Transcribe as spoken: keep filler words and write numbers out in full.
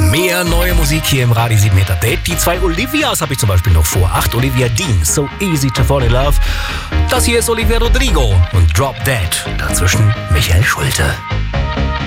Mehr neue Musik hier im Radio sieben Meter Date. Die zwei Olivias habe ich zum Beispiel noch vor. Acht Olivia Dean, So Easy to Fall in Love. Das hier ist Olivia Rodrigo und Drop Dead. Dazwischen Michael Schulte.